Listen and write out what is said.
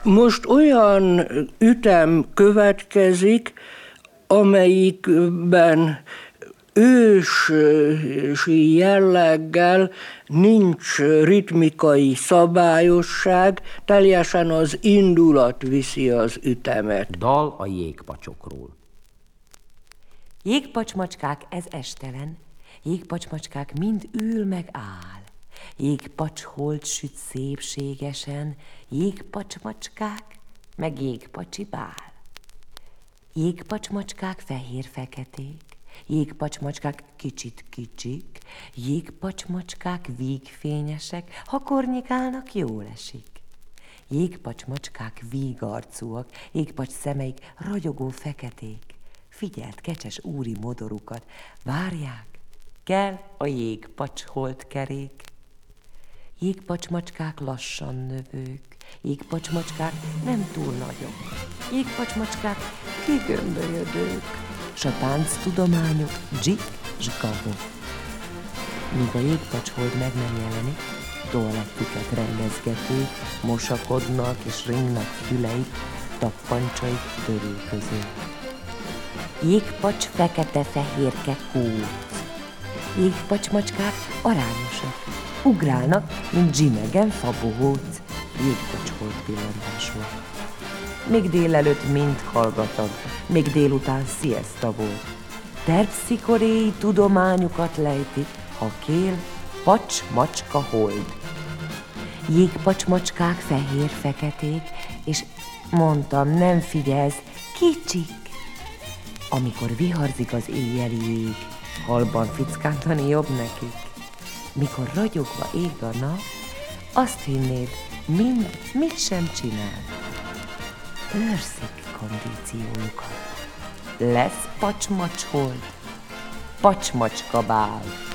Most olyan ütem következik, amelyikben ősi jelleggel nincs ritmikai szabályosság, teljesen az indulat viszi az ütemet. Dal a jégpacsokról. Jégpacsmacskák, ez estelen, jégpacsmacskák mind ül meg áll. Jégpacs holt süt szépségesen, jégpacsmacskák, meg jégpacsi bál. Jégpacsmacskák fehér-feketék, jégpacsmacskák kicsit kicsik, jégpacsmacskák vígfényesek, ha kornyikálnak, jól esik. Jégpacsmacskák vígarcúak, jégpacs szemeik ragyogó feketék. Figyelt kecses úri modorukat, várják, kell a jégpacs kerék. Jégpacsmacskák lassan növők, jégpacsmacskák nem túl nagyok, jégpacsmacskák kigömbölyödők, s a tánctudományok dzsik-zsgavok. Míg a jégpacshold meg nem jelenik, toalettüket rendezgetik, mosakodnak és ringnak füleik, tappancsaik törülköző. Jégpacs fekete-fehérke kóc. Jégpacsmacskák arányosak, ugrálnak, mint zsimegen fabohóc, jégpacshold pillantásról. Még délelőtt mind hallgatag, még délután szieszta volt. Terpszichoréi tudományukat lejtik, ha kél, pacs-macska hold. Jégpacsmacskák fehér-feketék, és mondtam, nem figyelsz, kicsik. Amikor viharzik az éjjeli jég, halban fickántani jobb nekik. Mikor ragyogva ég a nap, azt hinnéd, mind mit sem csinál. Őrzik kondíciójukat. Lesz pacsmacshold, pacsmacska bál.